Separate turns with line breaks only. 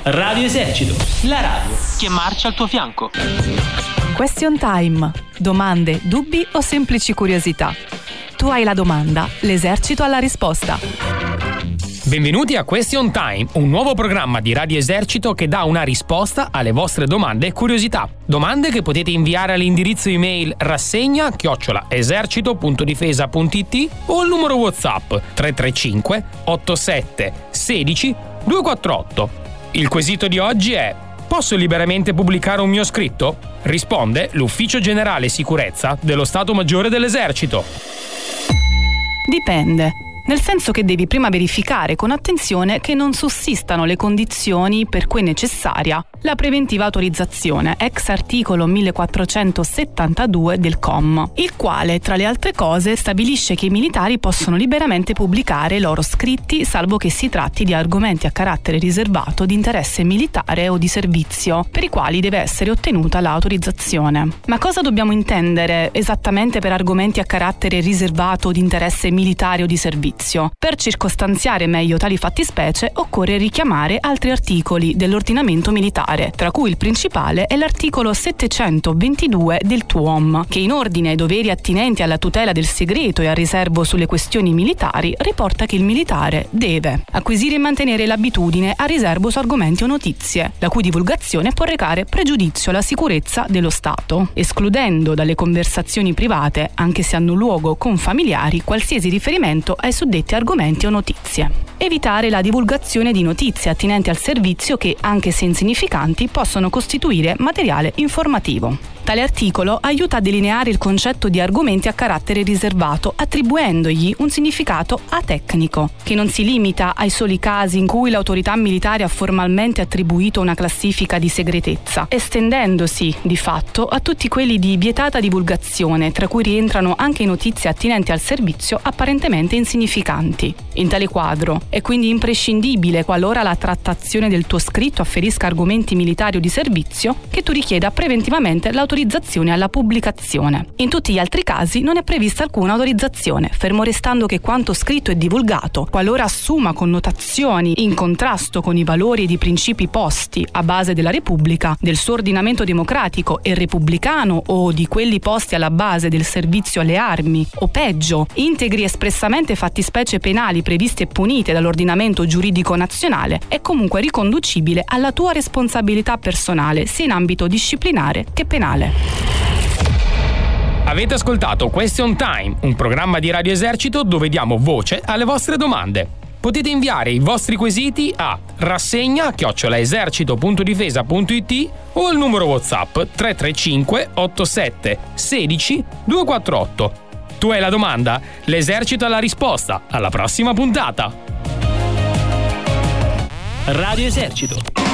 Radio Esercito, la radio che marcia al tuo fianco.
Question Time. Domande, dubbi o semplici curiosità? Tu hai la domanda, l'esercito ha la risposta.
Benvenuti a Question Time, un nuovo programma di Radio Esercito che dà una risposta alle vostre domande e curiosità. Domande che potete inviare all'indirizzo email rassegna@esercito.difesa.it o al numero WhatsApp 335 87 16 248. Il quesito di oggi è: posso liberamente pubblicare un mio scritto? Risponde l'Ufficio Generale Sicurezza dello Stato Maggiore dell'Esercito.
Dipende. Nel senso che devi prima verificare con attenzione che non sussistano le condizioni per cui è necessaria la preventiva autorizzazione, ex articolo 1472 del COM, il quale, tra le altre cose, stabilisce che i militari possono liberamente pubblicare i loro scritti, salvo che si tratti di argomenti a carattere riservato di interesse militare o di servizio, per i quali deve essere ottenuta l'autorizzazione. Ma cosa dobbiamo intendere esattamente per argomenti a carattere riservato di interesse militare o di servizio? Per circostanziare meglio tali fattispecie occorre richiamare altri articoli dell'ordinamento militare, tra cui il principale è l'articolo 722 del TUOM, che in ordine ai doveri attinenti alla tutela del segreto e al riservo sulle questioni militari riporta che il militare deve acquisire e mantenere l'abitudine a riservo su argomenti o notizie, la cui divulgazione può recare pregiudizio alla sicurezza dello Stato, escludendo dalle conversazioni private, anche se hanno luogo con familiari, qualsiasi riferimento ai suddetti argomenti o notizie. Evitare la divulgazione di notizie attinenti al servizio che, anche se insignificanti, possono costituire materiale informativo. Tale articolo aiuta a delineare il concetto di argomenti a carattere riservato, attribuendogli un significato atecnico, che non si limita ai soli casi in cui l'autorità militare ha formalmente attribuito una classifica di segretezza, estendendosi, di fatto, a tutti quelli di vietata divulgazione, tra cui rientrano anche notizie attinenti al servizio apparentemente insignificanti. In tale quadro è quindi imprescindibile, qualora la trattazione del tuo scritto afferisca argomenti militari o di servizio, che tu richieda preventivamente l'autorizzazione alla pubblicazione. In tutti gli altri casi non è prevista alcuna autorizzazione, fermo restando che quanto scritto e divulgato, qualora assuma connotazioni in contrasto con i valori ed i principi posti a base della Repubblica, del suo ordinamento democratico e repubblicano o di quelli posti alla base del servizio alle armi, o peggio, integri espressamente fattispecie penali previste e punite dall'ordinamento giuridico nazionale, è comunque riconducibile alla tua responsabilità personale, sia in ambito disciplinare che penale.
Avete ascoltato Question Time, un programma di Radio Esercito dove diamo voce alle vostre domande. Potete inviare i vostri quesiti a rassegna@esercito.difesa.it o al numero WhatsApp 335 87 16 248. Tu hai la domanda? L'esercito ha la risposta. Alla prossima puntata.
Radio Esercito.